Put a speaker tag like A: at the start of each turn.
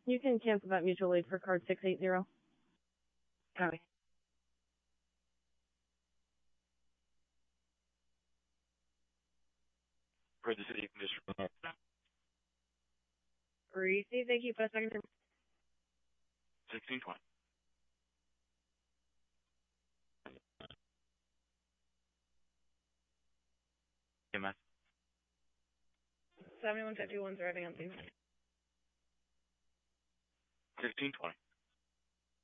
A: You can cancel that mutual aid for card 680. Copy.
B: For the city condition.
A: Receive, thank you. For a second.
B: 1620. EMS.
A: 7151's arriving on scene.
B: 1620.